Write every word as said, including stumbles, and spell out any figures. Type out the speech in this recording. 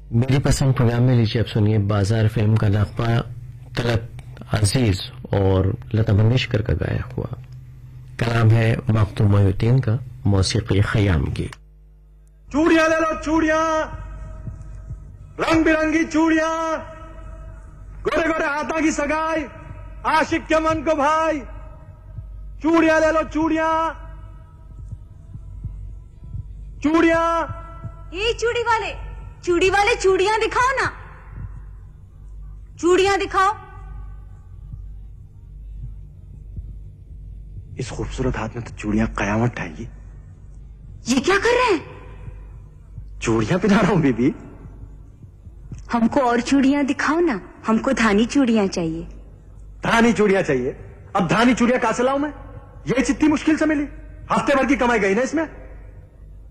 मेरी पसंद प्रोग्राम में लीजिए आप सुनिए बाजार फिल्म का नगमा तलत अजीज और लता मंगेशकर का गाया हुआ। कलाम है मखदूम मोइनुद्दीन का, मौसीकी खयाम की। चूड़ियां ले लो चूड़ियां, रंग बिरंगी चूड़ियां, गोरे गोरे हाथों की सगाई, आशिक के मन को भाई। चूड़ियां ले लो चूड़ियां, चूड़ियां। ये चूड़ी वाले चूड़ी वाले चूड़ियां दिखाओ ना, चूड़ियां दिखाओ। इस खूबसूरत हाथ में तो चूड़ियां कयामत ढाएंगी। ये क्या कर रहे हैं? चूड़ियां पहना रहा हूं बीबी। हमको और चूड़ियां दिखाओ ना, हमको धानी चूड़ियां चाहिए। धानी चूड़ियां चाहिए? अब धानी चूड़ियां कहां से लाऊं मैं? ये चित्ती मुश्किल से मिली, हफ्ते भर की कमाई गई ना इसमें।